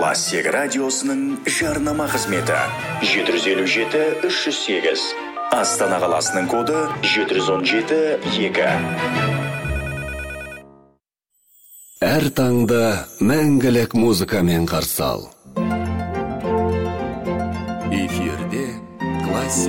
Классик радиосының жарнама қызметі 757-308. Астана қаласының коды 717-2. Әр таңда мәңгілік музыкамен қарсы ал. Эфирде классик